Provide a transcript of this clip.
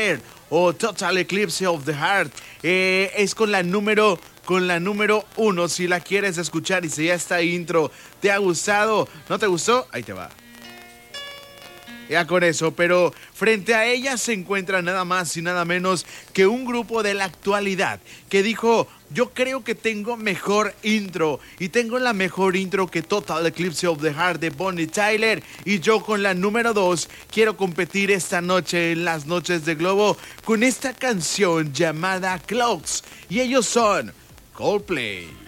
Tyler o Total Eclipse of the Heart. Es con la número 1. Si la quieres escuchar y si esta intro te ha gustado, ¿no te gustó? Ahí te va. Ya con eso, pero frente a ella se encuentra nada más y nada menos que un grupo de la actualidad que dijo: yo creo que tengo mejor intro y tengo la mejor intro que Total Eclipse of the Heart de Bonnie Tyler, y yo con la número 2 quiero competir esta noche en las noches de Globo con esta canción llamada Clocks, y ellos son Coldplay.